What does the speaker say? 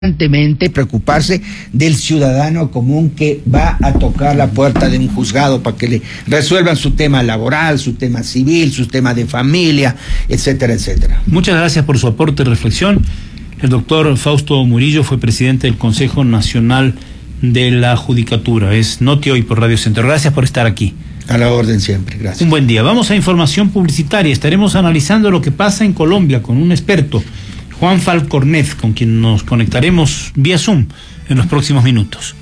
constantemente preocuparse del ciudadano común que va a tocar la puerta de un juzgado para que le resuelvan su tema laboral, su tema civil, su tema de familia, etcétera, etcétera. Muchas gracias por su aporte y reflexión. El doctor Fausto Murillo fue presidente del Consejo Nacional de la Judicatura. Es Noti Hoy por Radio Centro. Gracias por estar aquí. A la orden siempre, gracias. Un buen día. Vamos a información publicitaria. Estaremos analizando lo que pasa en Colombia con un experto, Juan Falcornet, con quien nos conectaremos vía Zoom en los próximos minutos.